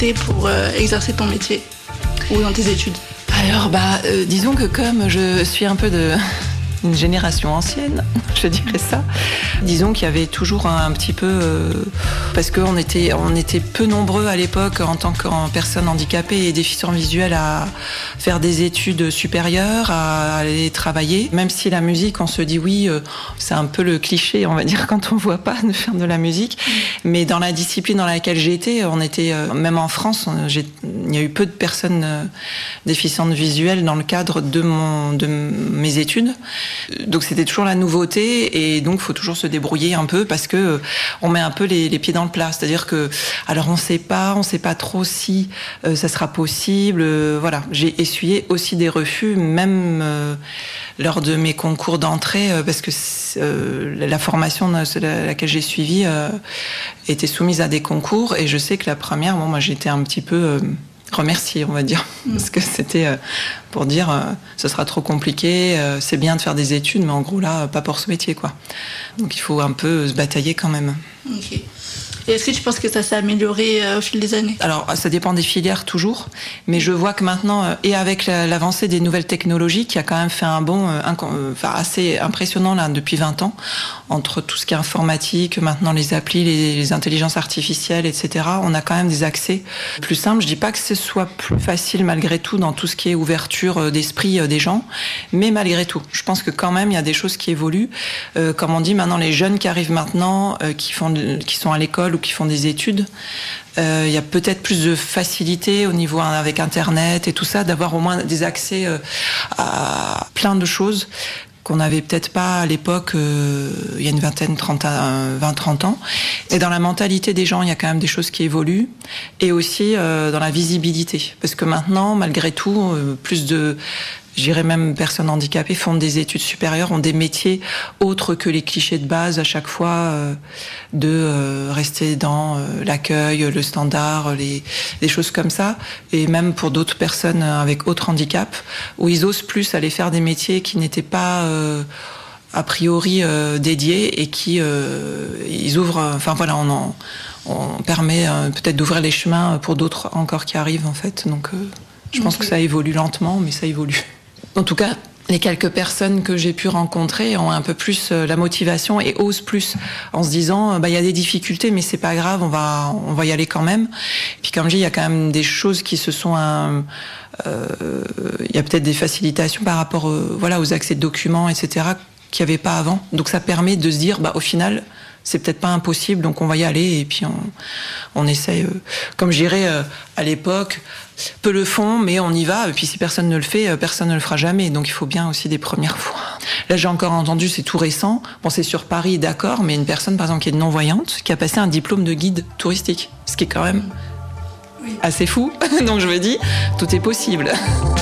t'es pour exercer ton métier ou dans tes études? Alors, disons que comme je suis un peu une génération ancienne, je dirais ça. Disons qu'il y avait toujours un petit peu... parce qu'on était peu nombreux à l'époque en tant que personnes handicapées et déficients visuels à faire des études supérieures, à aller travailler. Même si la musique, on se dit oui, c'est un peu le cliché, on va dire, quand on voit pas de faire de la musique. Mais dans la discipline dans laquelle j'étais, on était, même en France, il y a eu peu de personnes déficientes visuelles dans le cadre de mes études. Donc c'était toujours la nouveauté et donc il faut toujours se débrouiller un peu parce que on met un peu les pieds dans le plat. C'est-à-dire que, alors on sait pas trop si ça sera possible. Voilà, j'ai essuyé aussi des refus, même lors de mes concours d'entrée, parce que la formation laquelle j'ai suivi était soumise à des concours et je sais que la première, moi j'étais un petit peu remercier, on va dire, parce que c'était pour dire ce sera trop compliqué, c'est bien de faire des études, mais en gros là, pas pour ce métier, quoi. Donc il faut un peu se batailler quand même. Ok. Et est-ce que tu penses que ça s'est amélioré au fil des années? Alors, ça dépend des filières toujours, mais je vois que maintenant, et avec l'avancée des nouvelles technologies, qui a quand même fait un bond assez impressionnant là depuis 20 ans, entre tout ce qui est informatique, maintenant les applis, les intelligences artificielles, etc., on a quand même des accès plus simples. Je dis pas que ce soit plus facile malgré tout dans tout ce qui est ouverture d'esprit des gens, mais malgré tout, je pense que quand même il y a des choses qui évoluent. Comme on dit maintenant, les jeunes qui arrivent maintenant, qui sont à l'école ou qui font des études, il y a peut-être plus de facilité au niveau avec Internet et tout ça, d'avoir au moins des accès à plein de choses qu'on n'avait peut-être pas à l'époque, il y a une 20-30 ans. Et dans la mentalité des gens, il y a quand même des choses qui évoluent. Et aussi dans la visibilité. Parce que maintenant, malgré tout, j'irais même personnes handicapées font des études supérieures, ont des métiers autres que les clichés de base à chaque fois, de rester dans l'accueil, le standard, des choses comme ça. Et même pour d'autres personnes avec autres handicaps, où ils osent plus aller faire des métiers qui n'étaient pas a priori dédiés et qui ils ouvrent. Enfin voilà, on permet peut-être d'ouvrir les chemins pour d'autres encore qui arrivent en fait. Donc je pense que ça évolue lentement, mais ça évolue. En tout cas, les quelques personnes que j'ai pu rencontrer ont un peu plus la motivation et osent plus en se disant il y a des difficultés mais c'est pas grave, on va y aller quand même. Puis comme je dis, il y a quand même des choses qui se sont il y a peut-être des facilitations par rapport aux accès de documents, etc., qu'il n'y avait pas avant. Donc ça permet de se dire au final c'est peut-être pas impossible, donc on va y aller et puis on essaye. Comme je dirais à l'époque, peu le font, mais on y va. Et puis si personne ne le fait, personne ne le fera jamais. Donc il faut bien aussi des premières fois. Là, j'ai encore entendu, c'est tout récent. Bon, c'est sur Paris, d'accord, mais une personne, par exemple, qui est non-voyante, qui a passé un diplôme de guide touristique, ce qui est quand même assez fou. Donc je me dis, tout est possible.